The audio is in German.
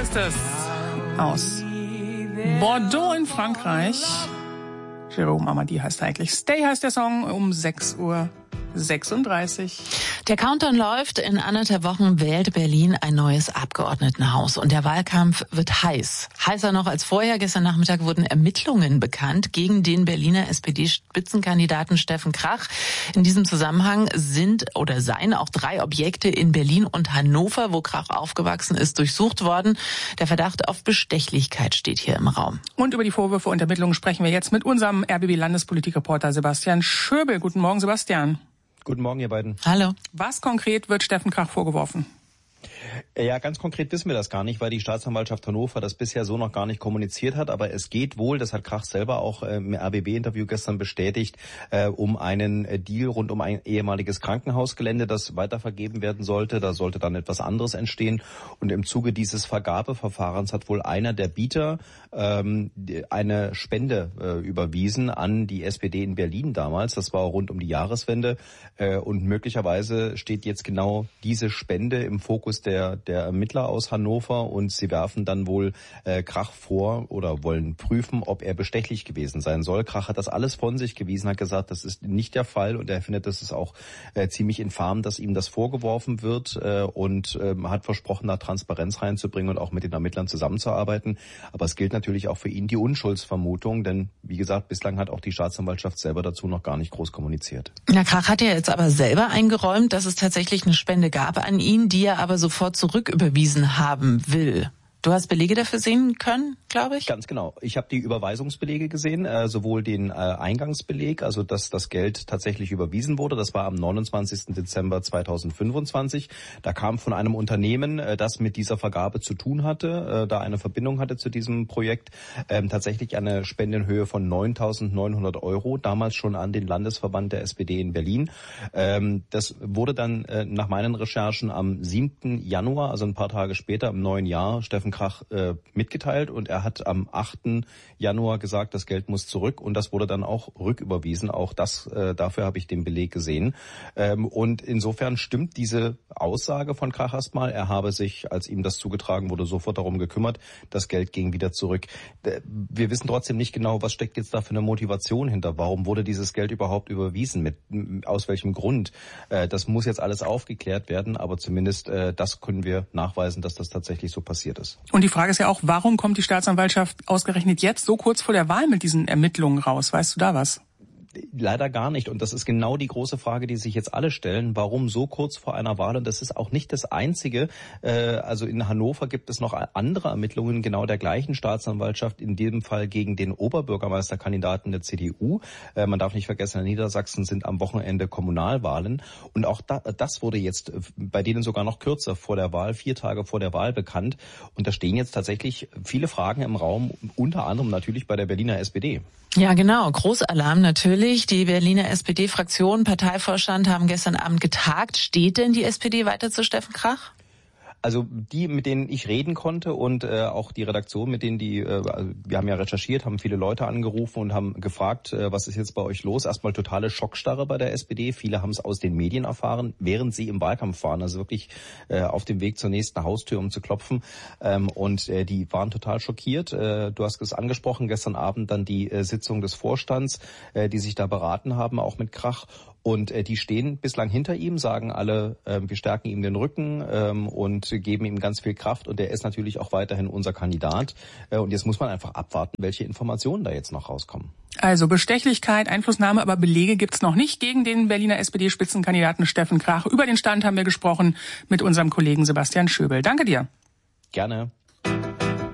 ist es. Aus Bordeaux in Frankreich. Jérôme Amadi heißt er eigentlich. Stay heißt der Song um 6:36 Uhr. Der Countdown läuft. In 1,5 Wochen wählt Berlin ein neues Abgeordnetenhaus. Und der Wahlkampf wird heiß. Heißer noch als vorher. Gestern Nachmittag wurden Ermittlungen bekannt gegen den Berliner SPD-Spitzenkandidaten Steffen Krach. In diesem Zusammenhang seien auch 3 Objekte in Berlin und Hannover, wo Krach aufgewachsen ist, durchsucht worden. Der Verdacht auf Bestechlichkeit steht hier im Raum. Und über die Vorwürfe und Ermittlungen sprechen wir jetzt mit unserem RBB-Landespolitikreporter Sebastian Schöbel. Guten Morgen, Sebastian. Guten Morgen, ihr beiden. Hallo. Was konkret wird Steffen Krach vorgeworfen? Ja, ganz konkret wissen wir das gar nicht, weil die Staatsanwaltschaft Hannover das bisher so noch gar nicht kommuniziert hat. Aber es geht wohl, das hat Krach selber auch im RBB-Interview gestern bestätigt, um einen Deal rund um ein ehemaliges Krankenhausgelände, das weitervergeben werden sollte. Da sollte dann etwas anderes entstehen. Und im Zuge dieses Vergabeverfahrens hat wohl einer der Bieter eine Spende überwiesen an die SPD in Berlin damals. Das war rund um die Jahreswende. Und möglicherweise steht jetzt genau diese Spende im Fokus der Ermittler aus Hannover und sie werfen dann wohl Krach vor oder wollen prüfen, ob er bestechlich gewesen sein soll. Krach hat das alles von sich gewiesen, hat gesagt, das ist nicht der Fall und er findet, das ist auch ziemlich infam, dass ihm das vorgeworfen wird und hat versprochen, da Transparenz reinzubringen und auch mit den Ermittlern zusammenzuarbeiten. Aber es gilt natürlich auch für ihn die Unschuldsvermutung, denn wie gesagt, bislang hat auch die Staatsanwaltschaft selber dazu noch gar nicht groß kommuniziert. Na, Krach hat ja jetzt aber selber eingeräumt, dass es tatsächlich eine Spende gab an ihn, die er aber sofort zurücküberwiesen haben will. Du hast Belege dafür sehen können, glaube ich? Ganz genau. Ich habe die Überweisungsbelege gesehen, sowohl den Eingangsbeleg, also dass das Geld tatsächlich überwiesen wurde. Das war am 29. Dezember 2025. Da kam von einem Unternehmen, das mit dieser Vergabe zu tun hatte, da eine Verbindung hatte zu diesem Projekt, tatsächlich eine Spende in Höhe von 9.900 €, damals schon an den Landesverband der SPD in Berlin. Das wurde dann nach meinen Recherchen am 7. Januar, also ein paar Tage später, im neuen Jahr, Steffen Krach mitgeteilt und er hat am 8. Januar gesagt, das Geld muss zurück und das wurde dann auch rücküberwiesen. Auch das, dafür habe ich den Beleg gesehen. Und insofern stimmt diese Aussage von Krach erstmal. Er habe sich, als ihm das zugetragen wurde, sofort darum gekümmert. Das Geld ging wieder zurück. Wir wissen trotzdem nicht genau, was steckt jetzt da für eine Motivation hinter. Warum wurde dieses Geld überhaupt überwiesen? Aus welchem Grund? Das muss jetzt alles aufgeklärt werden, aber zumindest das können wir nachweisen, dass das tatsächlich so passiert ist. Und die Frage ist ja auch, warum kommt die Staatsanwaltschaft ausgerechnet jetzt so kurz vor der Wahl mit diesen Ermittlungen raus? Weißt du da was? Leider gar nicht. Und das ist genau die große Frage, die sich jetzt alle stellen. Warum so kurz vor einer Wahl? Und das ist auch nicht das Einzige. Also in Hannover gibt es noch andere Ermittlungen genau der gleichen Staatsanwaltschaft, in diesem Fall gegen den Oberbürgermeisterkandidaten der CDU. Man darf nicht vergessen, in Niedersachsen sind am Wochenende Kommunalwahlen. Und auch das wurde jetzt bei denen sogar noch kürzer vor der Wahl, 4 Tage vor der Wahl bekannt. Und da stehen jetzt tatsächlich viele Fragen im Raum, unter anderem natürlich bei der Berliner SPD. Ja, genau. Großalarm natürlich. Die Berliner SPD-Fraktion, Parteivorstand haben gestern Abend getagt. Steht denn die SPD weiter zu Steffen Krach? Also die, mit denen ich reden konnte und auch die Redaktion, mit denen wir haben ja recherchiert, haben viele Leute angerufen und haben gefragt, was ist jetzt bei euch los? Erstmal totale Schockstarre bei der SPD. Viele haben es aus den Medien erfahren, während sie im Wahlkampf waren, also wirklich auf dem Weg zur nächsten Haustür, um zu klopfen. Und die waren total schockiert. Du hast es angesprochen, gestern Abend dann die Sitzung des Vorstands, die sich da beraten haben, auch mit Krach. Und die stehen bislang hinter ihm, sagen alle, wir stärken ihm den Rücken und geben ihm ganz viel Kraft. Und er ist natürlich auch weiterhin unser Kandidat. Und jetzt muss man einfach abwarten, welche Informationen da jetzt noch rauskommen. Also Bestechlichkeit, Einflussnahme, aber Belege gibt's noch nicht gegen den Berliner SPD-Spitzenkandidaten Steffen Krach. Über den Stand haben wir gesprochen mit unserem Kollegen Sebastian Schöbel. Danke dir. Gerne.